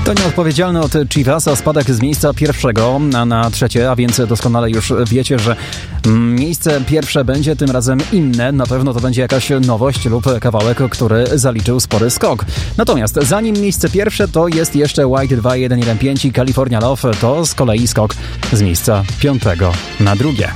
To nieodpowiedzialny od Chivasa spadek z miejsca pierwszego na trzecie, a więc doskonale już wiecie, że miejsce pierwsze będzie tym razem inne. Na pewno to będzie jakaś nowość lub kawałek, który zaliczył spory skok. Natomiast zanim miejsce pierwsze, to jest jeszcze White 2115 i California Love. To z kolei skok z miejsca piątego na drugie.